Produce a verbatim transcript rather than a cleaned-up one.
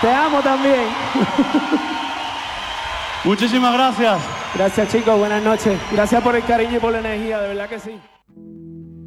Te amo también. Muchísimas gracias. Gracias, chicos. Buenas noches. Gracias por el cariño y por la energía. De verdad que sí.